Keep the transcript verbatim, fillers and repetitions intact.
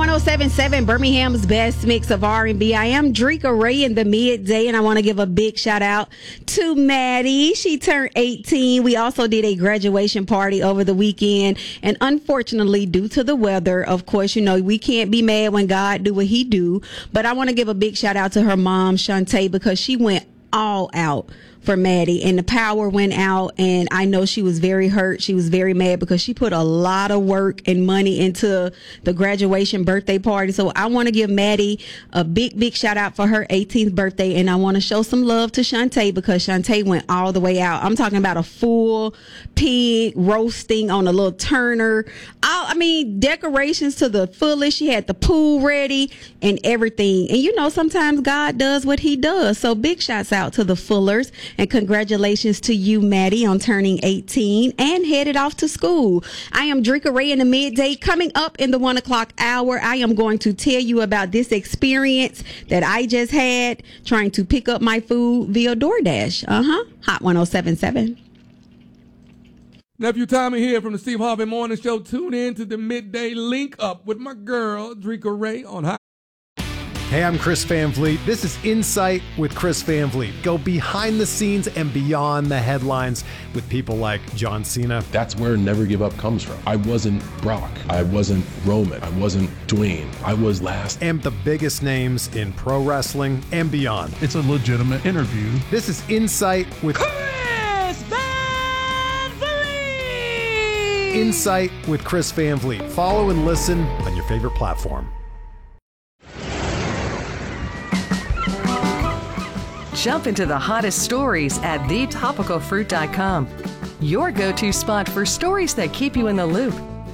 one oh seven point seven, Birmingham's best mix of R and B. I am Drika Ray in the midday, and I want to give a big shout out to Maddie. She turned eighteen. We also did a graduation party over the weekend, and unfortunately, due to the weather, of course, you know, we can't be mad when God do what he do, but I want to give a big shout out to her mom, Shantae, because she went all out for Maddie, and the power went out, and I know she was very hurt. She was very mad because she put a lot of work and money into the graduation birthday party. So I want to give Maddie a big, big shout out for her eighteenth birthday, and I want to show some love to Shantae because Shantae went all the way out. I'm talking about a full pig roasting on a little turner. All, I mean, decorations to the fullest. She had the pool ready and everything. And you know, sometimes God does what he does. So big shouts out to the Fullers. And congratulations to you, Maddie, on turning eighteen and headed off to school. I am Drika Ray in the midday. Coming up in the one o'clock hour, I am going to tell you about this experience that I just had trying to pick up my food via DoorDash. Uh-huh. Hot one oh seven point seven. Nephew Tommy here from the Steve Harvey Morning Show. Tune in to the midday link up with my girl, Drika Ray, on Hot. Hey, I'm Chris Van Vliet. This is Insight with Chris Van Vliet. Go behind the scenes and beyond the headlines with people like John Cena. That's where Never Give Up comes from. I wasn't Brock. I wasn't Roman. I wasn't Dwayne. I was last. And the biggest names in pro wrestling and beyond. It's a legitimate interview. This is Insight with Chris Van Vliet. Insight with Chris Van Vliet. Follow and listen on your favorite platform. Jump into the hottest stories at the topical fruit dot com. Your go-to spot for stories that keep you in the loop